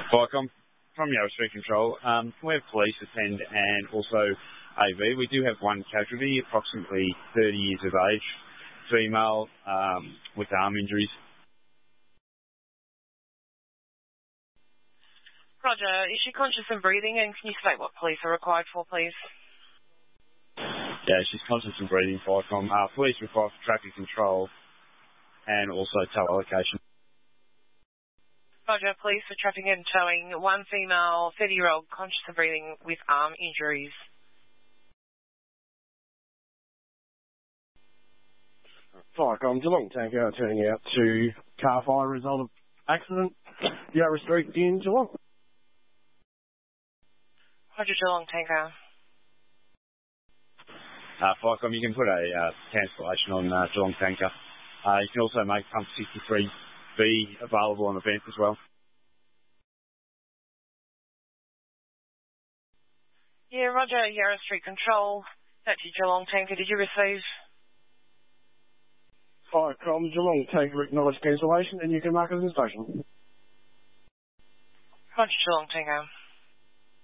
Vicom, from Yarra Street Control, we have police attend and also AV. We do have one casualty, approximately 30 years of age, female, with arm injuries. Roger, is she conscious and breathing, and can you state what police are required for, please? Yeah, she's conscious and breathing, Vicom. Police required for traffic control and also tow allocation. Roger, police for traffic and towing. One female, 30-year-old, conscious and breathing with arm injuries. Vicom, Geelong Tanker turning out to car fire result of accident, Yarra Street in Geelong. Roger, Geelong Tanker. Vicom, you can put a cancellation on Geelong Tanker. You can also make pump 63B available on event as well. Yeah, Roger, Yarra Street Control. That's your Geelong Tanker. Did you receive? Vicom, Geelong Tanker acknowledged cancellation, and you can mark it in station. Roger, Geelong Tanker.